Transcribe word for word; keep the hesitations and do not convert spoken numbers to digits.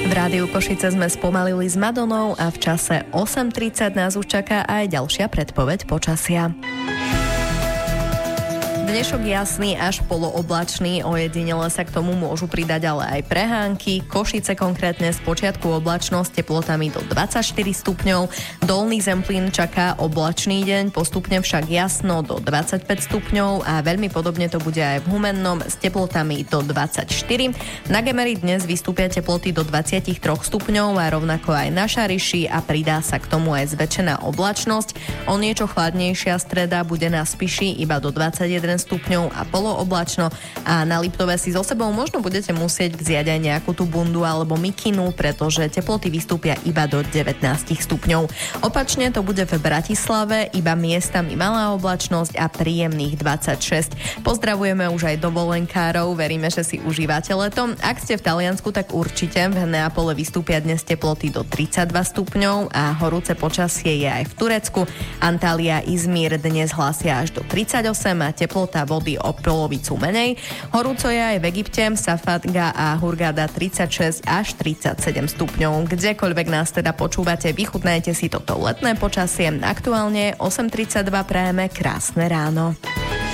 V Rádiu Košice sme spomalili s Madonou a v čase osem tridsať nás už čaká aj ďalšia predpoveď počasia. Dnešok jasný až polooblačný, ojedinele sa k tomu môžu pridať ale aj prehánky. Košice konkrétne z počiatku oblačnosť teplotami do dvadsaťštyri stupňov. Dolný Zemplín čaká oblačný deň, postupne však jasno do dvadsaťpäť stupňov a veľmi podobne to bude aj v Humennom s teplotami do dvadsaťštyri. Na Gemeri dnes vystúpia teploty do dvadsaťtri stupňov a rovnako aj na Šariši a pridá sa k tomu aj zväčšená oblačnosť. O niečo chladnejšia streda bude na Spiši iba do dvadsaťjeden stupňov a polooblačno a na Liptove si so sebou možno budete musieť vziať aj nejakú tú bundu alebo mikinu, pretože teploty vystúpia iba do devätnásť stupňov. Opačne to bude v Bratislave, iba miestami malá oblačnosť a príjemných dvadsaťšesť. Pozdravujeme už aj dovolenkárov, veríme, že si užívate leto. Ak ste v Taliansku, tak určite v Neapole vystúpia dnes teploty do tridsaťdva stupňov a horúce počasie je aj v Turecku. Antalya, Izmír dnes hlásia až do tridsaťosem a teplota tá vody o polovicu menej. Horúco je aj v Egypte, Safatga a Hurghada tridsaťšesť až tridsaťsedem stupňov. Kdekoľvek nás teda počúvate, vychutnajte si toto letné počasie. Aktuálne osem tridsaťdva, prajeme krásne ráno.